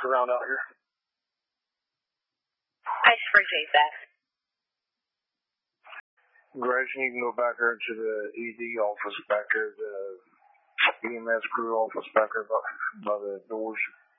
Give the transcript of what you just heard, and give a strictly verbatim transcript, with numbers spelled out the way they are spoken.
around out here. I appreciate that. Gretchen, you can go back there to the E D office back there, the E M S crew office back there by, by the doors.